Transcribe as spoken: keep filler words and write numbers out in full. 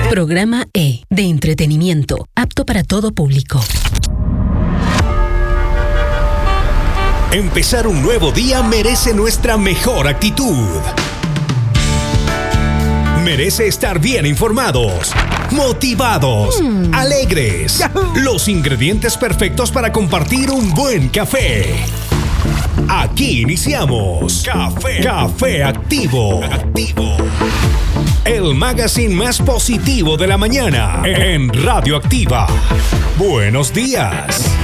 Programa E, de entretenimiento, apto para todo público. Empezar un nuevo día merece nuestra mejor actitud. Merece estar bien informados, motivados, mm. alegres. ¡Yahoo! Los ingredientes perfectos para compartir un buen café. Aquí iniciamos Café, Café Activo. Activo. El magazine más positivo de la mañana en Radio Activa. Buenos días.